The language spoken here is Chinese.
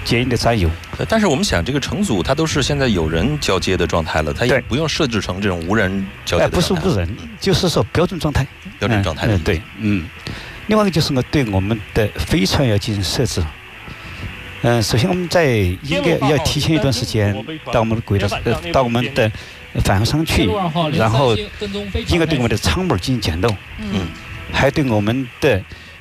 接应的占有。 但是我们想，这个乘组它都是现在有人交接的状态了，它也不用设置成这种无人交接的状态。 不是无人，就是说标准状态。 标准状态。 对，另外一个就是对我们的飞船要进行设置。首先我们应该要提前一段时间到我们的轨道，到我们的返航上去，然后应该对我们的舱门进行检漏。还对我们的